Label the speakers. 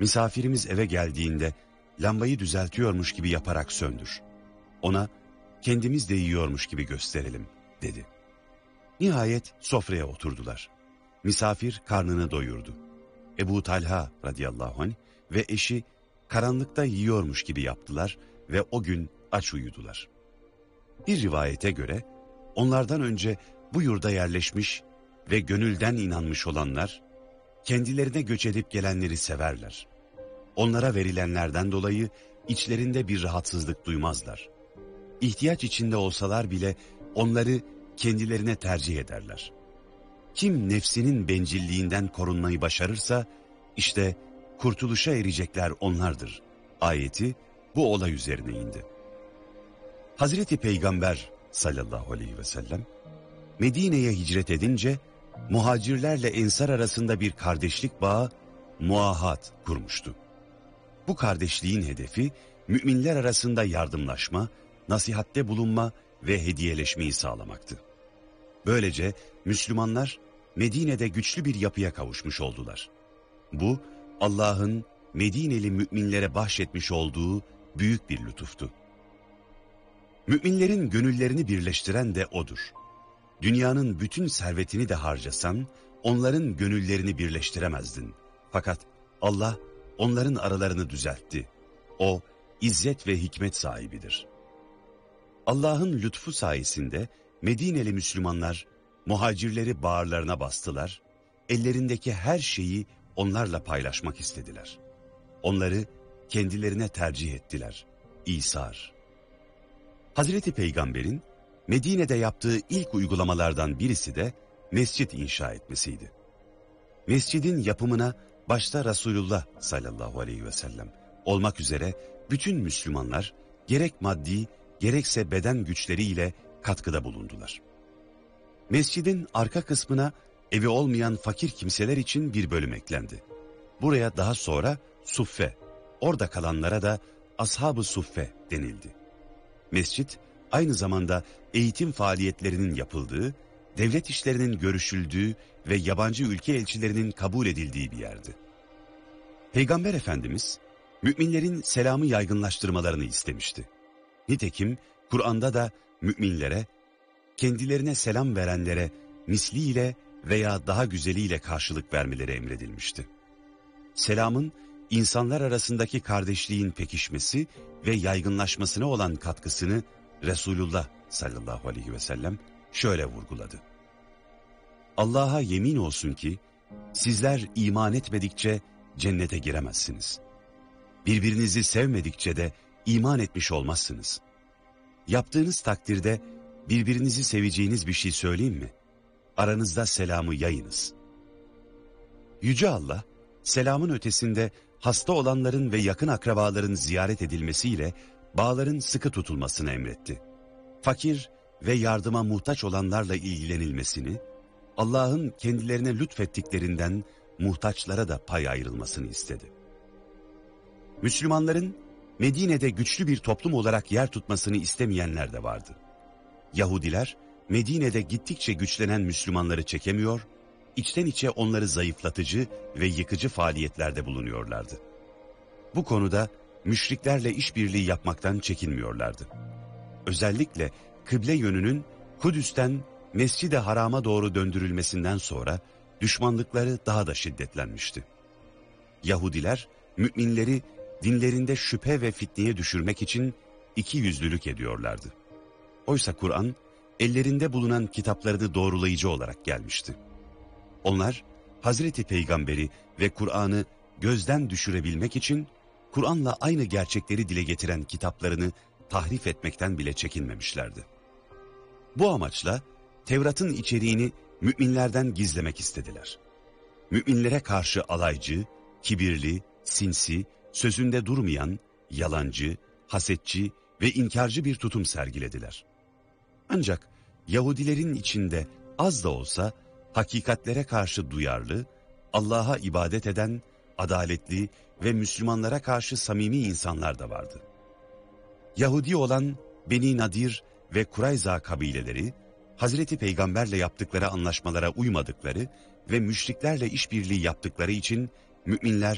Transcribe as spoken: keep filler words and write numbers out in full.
Speaker 1: Misafirimiz eve geldiğinde lambayı düzeltiyormuş gibi yaparak söndür. Ona kendimiz de yiyormuş gibi gösterelim dedi. Nihayet sofraya oturdular. Misafir karnını doyurdu. Ebu Talha radıyallahu anh ve eşi karanlıkta yiyormuş gibi yaptılar ve o gün aç uyudular. Bir rivayete göre onlardan önce bu yurda yerleşmiş ve gönülden inanmış olanlar kendilerine göç edip gelenleri severler. Onlara verilenlerden dolayı içlerinde bir rahatsızlık duymazlar. İhtiyaç içinde olsalar bile onları kendilerine tercih ederler. Kim nefsinin bencilliğinden korunmayı başarırsa işte kurtuluşa erecekler onlardır. Ayeti bu olay üzerine indi. Hazreti Peygamber sallallahu aleyhi ve sellem Medine'ye hicret edince muhacirlerle ensar arasında bir kardeşlik bağı, muahat kurmuştu. Bu kardeşliğin hedefi müminler arasında yardımlaşma, nasihatte bulunma ve hediyeleşmeyi sağlamaktı. Böylece Müslümanlar Medine'de güçlü bir yapıya kavuşmuş oldular. Bu Allah'ın Medineli müminlere bahşetmiş olduğu büyük bir lütuftu. Müminlerin gönüllerini birleştiren de odur. Dünyanın bütün servetini de harcasan onların gönüllerini birleştiremezdin. Fakat Allah onların aralarını düzeltti. O izzet ve hikmet sahibidir. Allah'ın lütfu sayesinde Medineli Müslümanlar muhacirleri bağırlarına bastılar, ellerindeki her şeyi onlarla paylaşmak istediler. Onları kendilerine tercih ettiler. İsar. Hazreti Peygamber'in Medine'de yaptığı ilk uygulamalardan birisi de mescit inşa etmesiydi. Mescidin yapımına başta Resulullah sallallahu aleyhi ve sellem olmak üzere bütün Müslümanlar gerek maddi gerekse beden güçleriyle katkıda bulundular. Mescidin arka kısmına evi olmayan fakir kimseler için bir bölüm eklendi. Buraya daha sonra suffe, orada kalanlara da ashab-ı suffe denildi. Mescit aynı zamanda eğitim faaliyetlerinin yapıldığı, devlet işlerinin görüşüldüğü ve yabancı ülke elçilerinin kabul edildiği bir yerdi. Peygamber Efendimiz, müminlerin selamı yaygınlaştırmalarını istemişti. Nitekim Kur'an'da da müminlere, kendilerine selam verenlere misliyle veya daha güzeliyle karşılık vermeleri emredilmişti. Selamın insanlar arasındaki kardeşliğin pekişmesi ve yaygınlaşmasına olan katkısını Resulullah sallallahu aleyhi ve sellem şöyle vurguladı. Allah'a yemin olsun ki sizler iman etmedikçe cennete giremezsiniz. Birbirinizi sevmedikçe de iman etmiş olmazsınız. Yaptığınız takdirde birbirinizi seveceğiniz bir şey söyleyeyim mi? Aranızda selamı yayınız. Yüce Allah, selamın ötesinde hasta olanların ve yakın akrabaların ziyaret edilmesiyle bağların sıkı tutulmasını emretti. Fakir ve yardıma muhtaç olanlarla ilgilenilmesini, Allah'ın kendilerine lütfettiklerinden muhtaçlara da pay ayrılmasını istedi. Müslümanların Medine'de güçlü bir toplum olarak yer tutmasını istemeyenler de vardı. Yahudiler Medine'de gittikçe güçlenen Müslümanları çekemiyor, içten içe onları zayıflatıcı ve yıkıcı faaliyetlerde bulunuyorlardı. Bu konuda müşriklerle işbirliği yapmaktan çekinmiyorlardı. Özellikle kıble yönünün Kudüs'ten Mescid-i Haram'a doğru döndürülmesinden sonra düşmanlıkları daha da şiddetlenmişti. Yahudiler müminleri dinlerinde şüphe ve fitneye düşürmek için iki yüzlülük ediyorlardı. Oysa Kur'an ellerinde bulunan kitaplarını doğrulayıcı olarak gelmişti. Onlar Hazreti Peygamber'i ve Kur'an'ı gözden düşürebilmek için Kur'an'la aynı gerçekleri dile getiren kitaplarını tahrif etmekten bile çekinmemişlerdi. Bu amaçla Tevrat'ın içeriğini müminlerden gizlemek istediler. Müminlere karşı alaycı, kibirli, sinsi, sözünde durmayan, yalancı, hasetçi ve inkarcı bir tutum sergilediler. Ancak Yahudilerin içinde az da olsa hakikatlere karşı duyarlı, Allah'a ibadet eden, adaletli ve Müslümanlara karşı samimi insanlar da vardı. Yahudi olan Beni Nadir ve Kurayza kabileleri, Hazreti Peygamberle yaptıkları anlaşmalara uymadıkları ve müşriklerle işbirliği yaptıkları için müminler